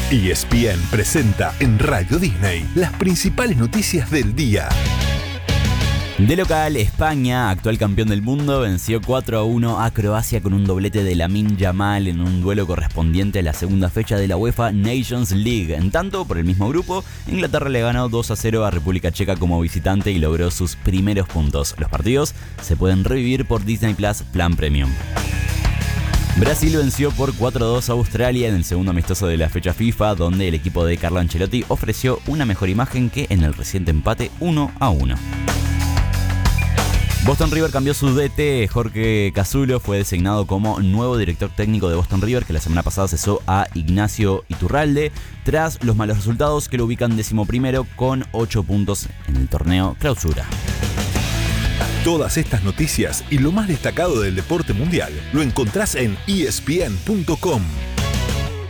ESPN presenta en Radio Disney las principales noticias del día. De local, España, actual campeón del mundo, venció 4-1 a Croacia con un doblete de Lamine Yamal en un duelo correspondiente a la segunda fecha de la UEFA Nations League. En tanto, por el mismo grupo, Inglaterra le ganó 2-0 a República Checa como visitante y logró sus primeros puntos. Los partidos se pueden revivir por Disney Plus Plan Premium. Brasil venció por 4-2 a Australia en el segundo amistoso de la fecha FIFA, donde el equipo de Carlo Ancelotti ofreció una mejor imagen que en el reciente empate 1-1. Boston River cambió su DT, Jorge Casulo fue designado como nuevo director técnico de Boston River, que la semana pasada cesó a Ignacio Iturralde, tras los malos resultados que lo ubican 11º con 8 puntos en el torneo Clausura. Todas estas noticias y lo más destacado del deporte mundial lo encontrás en ESPN.com.